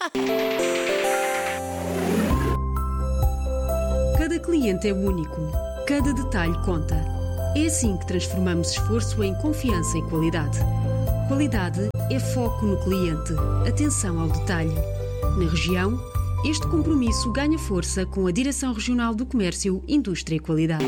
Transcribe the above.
Cada cliente é único. Cada detalhe conta. É assim que transformamos esforço em confiança e qualidade. Qualidade é foco no cliente. Atenção ao detalhe. Na região, este compromisso ganha força com a Direção Regional do Comércio, Indústria e Qualidade.